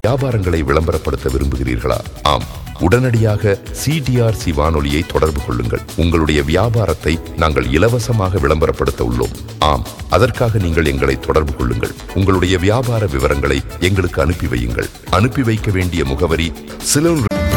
வியாபாரங்களை விளம்பரப்படுத்த விரும்புகிறீர்களா? ஆம், உடனடியாக CTRC வானொலியை தொடர்பு கொள்ளுங்கள். உங்களுடைய வியாபாரத்தை நாங்கள் இலவசமாக விளம்பரப்படுத்த உள்ளோம். ஆம், அதற்காக நீங்கள் எங்களை தொடர்பு கொள்ளுங்கள். உங்களுடைய வியாபார விவரங்களை எங்களுக்கு அனுப்பி வையுங்கள். அனுப்பி வைக்க வேண்டிய முகவரி சிலோன்